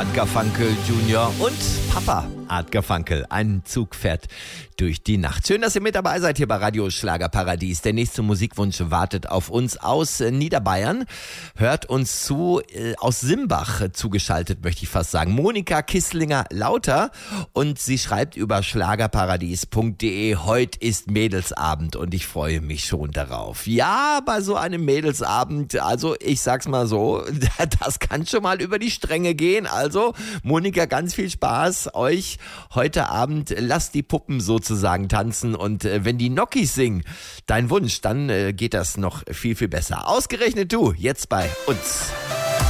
Art Garfunkel Jr. und Papa Art Garfunkel. Ein Zug fährt durch die Nacht. Schön, dass ihr mit dabei seid hier bei Radio Schlagerparadies. Der nächste Musikwunsch wartet auf uns aus Niederbayern. Hört uns zu, aus Simbach zugeschaltet, möchte ich fast sagen. Monika Kisslinger-Lauter, und sie schreibt über schlagerparadies.de: Heute ist Mädelsabend und ich freue mich schon darauf. Ja, bei so einem Mädelsabend, also ich sag's mal so, das kann schon mal über die Stränge gehen. Also Monika, ganz viel Spaß euch heute Abend. Lasst die Puppen sozusagen tanzen, und wenn die Nokis singen, dein Wunsch, dann geht das noch viel, viel besser. Ausgerechnet du, jetzt bei uns.